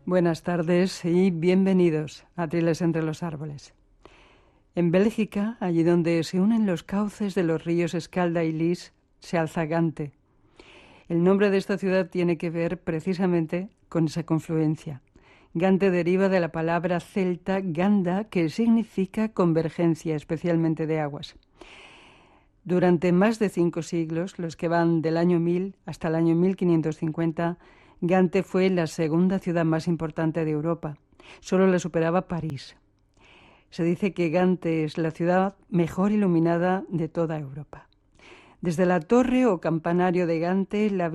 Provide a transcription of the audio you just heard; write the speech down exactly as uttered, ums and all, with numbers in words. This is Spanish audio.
Buenas tardes y bienvenidos a Triles entre los árboles. En Bélgica, allí donde se unen los cauces de los ríos Escalda y Lys, se alza Gante. El nombre de esta ciudad tiene que ver precisamente con esa confluencia. Gante deriva de la palabra celta ganda, que significa convergencia, especialmente de aguas. Durante más de cinco siglos, los que van del año mil hasta el año mil quinientos cincuenta, Gante fue la segunda ciudad más importante de Europa. Solo la superaba París. Se dice que Gante es la ciudad mejor iluminada de toda Europa. Desde la torre o campanario de Gante, la